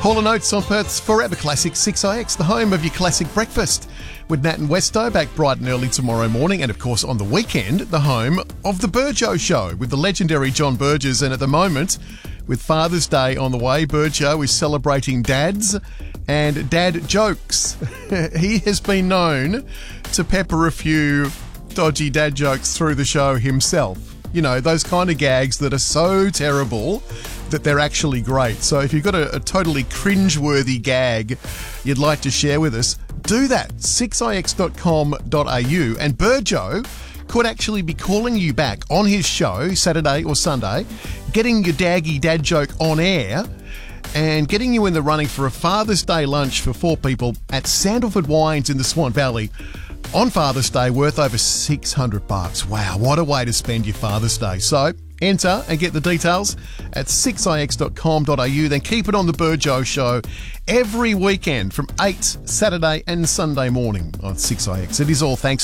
Caller notes on Perth's Forever Classic 6IX, the home of your classic breakfast. With Nat and Westo back bright and early tomorrow morning, and of course on the weekend, the home of the Burjo Show with the legendary John Burgess. And at the moment, with Father's Day on the way, Burjo is celebrating dads and dad jokes. He has been known to pepper a few dodgy dad jokes through the show himself. You know, those kind of gags that are so terrible that they're actually great. So if you've got a totally cringe-worthy gag you'd like to share with us, do that. 6ix.com.au. And Burjo could actually be calling you back on his show, Saturday or Sunday, getting your daggy dad joke on air and getting you in the running for a Father's Day lunch for 4 people at Sandalford Wines in the Swan Valley on Father's Day, worth over $600. Wow, what a way to spend your Father's Day. So enter and get the details at 6ix.com.au. Then keep it on the Burjo Show every weekend from 8 Saturday and Sunday morning on 6ix. It is all thanks